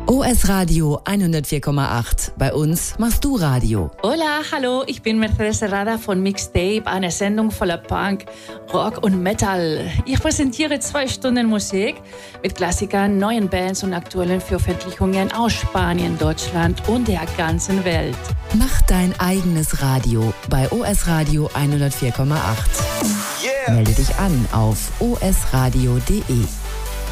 OS Radio 104,8. Bei uns machst du Radio. Hola, hallo, ich bin Mercedes Serrada von Mixtape, eine Sendung voller Punk, Rock und Metal. Ich präsentiere 2 Stunden Musik mit Klassikern, neuen Bands und aktuellen Veröffentlichungen aus Spanien, Deutschland und der ganzen Welt. Mach dein eigenes Radio bei OS Radio 104,8. Yeah. Melde dich an auf osradio.de.